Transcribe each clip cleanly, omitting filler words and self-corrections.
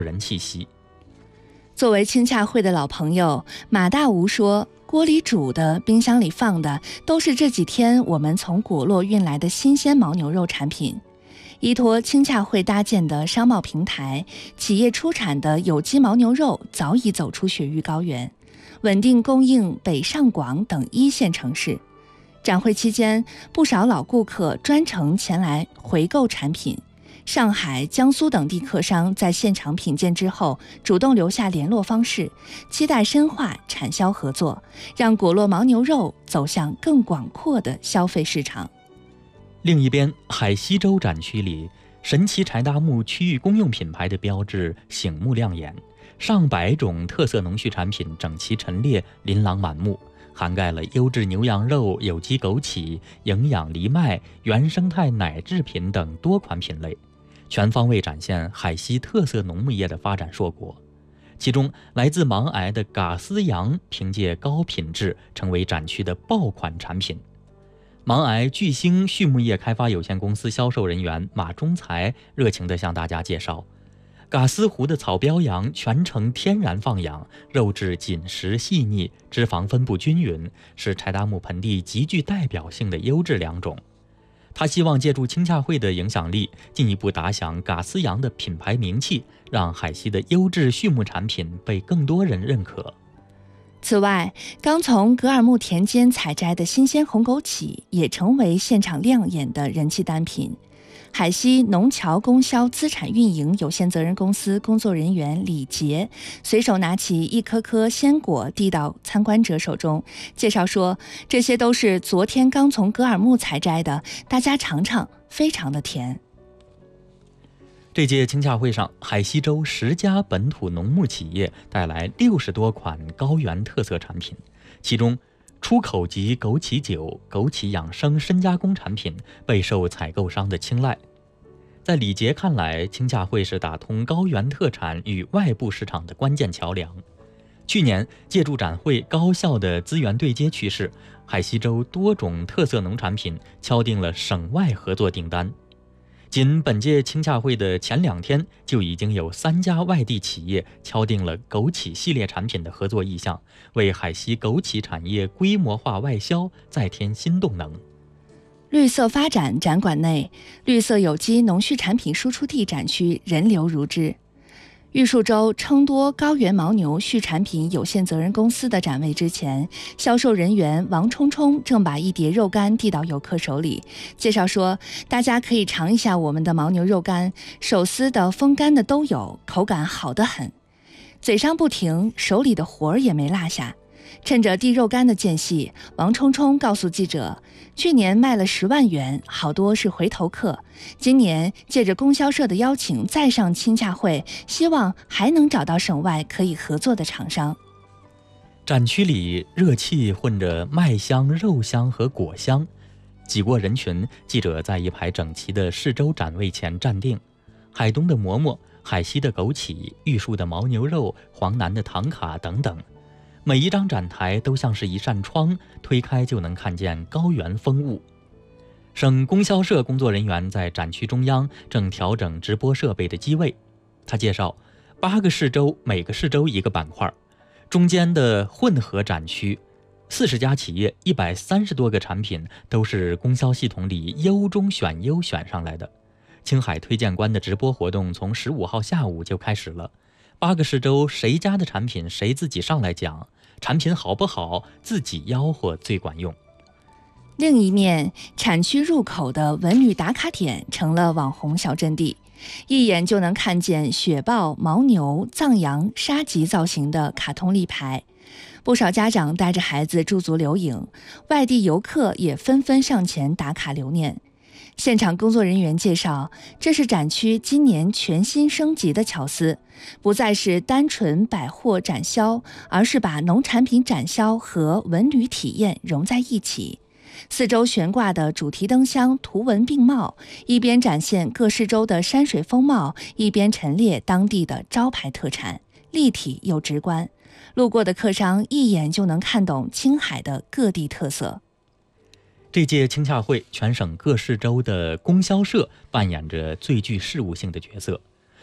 人气息。 作为青洽会的老朋友，马大吴说，锅里煮的、冰箱里放的都是这几天我们从果洛运来的新鲜牦牛肉产品。依托青洽会搭建的商贸平台，企业出产的有机牦牛肉早已走出雪域高原，稳定供应北上广等一线城市。展会期间，不少老顾客专程前来回购产品。上海、江苏等地客商在现场品鉴之后，主动留下联络方式，期待深化产销合作，让果洛牦牛肉走向更广阔的消费市场。 另一边，海西州展区里，神奇柴达木区域公用品牌的标志醒目亮眼，上百种特色农畜产品整齐陈列，琳琅满目，涵盖了优质牛羊肉、有机枸杞、营养藜麦、原生态奶制品等多款品类，全方位展现海西特色农牧业的发展硕果。其中，来自芒崖的嘎斯羊凭借高品质成为展区的爆款产品。芒崖巨星畜牧业开发有限公司销售人员马忠才热情地向大家介绍，嘎斯湖的草标羊全程天然放养，肉质紧实细腻，脂肪分布均匀，是柴达木盆地极具代表性的优质良种。他希望借助青洽会的影响力，进一步打响嘎斯羊的品牌名气，让海西的优质畜牧产品被更多人认可。 此外，刚从格尔木田间采摘的新鲜红枸杞也成为现场亮眼的人气单品。海西农桥供销资产运营有限责任公司工作人员李杰随手拿起一颗颗鲜果递到参观者手中，介绍说，这些都是昨天刚从格尔木采摘的，大家尝尝，非常的甜。 这届青洽会上，海西州10家本土农牧企业带来60多款高原特色产品，其中出口级枸杞酒、枸杞养生深加工产品备受采购商的青睐。在李杰看来，青洽会是打通高原特产与外部市场的关键桥梁。去年，借助展会高效的资源对接趋势，海西州多种特色农产品敲定了省外合作订单。仅本届青洽会的前2天，就已经有3家外地企业敲定了枸杞系列产品的合作意向，为海西枸杞产业规模化外销再添新动能。 绿色发展展馆内，绿色有机农畜产品输出地展区人流如织。玉树州称多高原牦牛畜产品有限责任公司的展位之前，销售人员王冲冲正把一碟肉干递到游客手里，介绍说，大家可以尝一下我们的牦牛肉干，手撕的、风干的都有，口感好得很。嘴上不停，手里的活儿也没落下。趁着递肉干的间隙，王冲冲告诉记者，去年卖了10万元，好多是回头客。今年借着供销社的邀请再上青洽会，希望还能找到省外可以合作的厂商。 展区里热气混着麦香、肉香和果香，挤过人群，记者在一排整齐的市州展位前站定。海东的馍馍、海西的枸杞、玉树的牦牛肉、黄南的唐卡等等，每一张展台都像是一扇窗，推开就能看见高原风物。省供销社工作人员在展区中央正调整直播设备的机位。他介绍，8个市州，每个市州一个板块，中间的混合展区，40家企业，130多个产品都是供销系统里优中选优选上来的。青海推荐官的直播活动从15号下午就开始了，8个市州谁家的产品谁自己上来讲，产品好不好自己吆喝最管用。 另一面，产区入口的文旅打卡点成了网红小阵地，一眼就能看见雪豹、牦牛、藏羊、沙棘造型的卡通立牌。不少家长带着孩子驻足留影，外地游客也纷纷上前打卡留念。现场工作人员介绍，这是展区今年全新升级的巧思，不再是单纯百货展销，而是把农产品展销和文旅体验融在一起。4周悬挂的主题灯箱图文并茂，一边展现各市州的山水风貌，一边陈列当地的招牌特产，立体又直观。路过的客商一眼就能看懂青海的各地特色。 这届青洽会，全省各市州的供销社扮演着最具事务性的角色。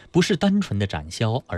不是单纯的展销，而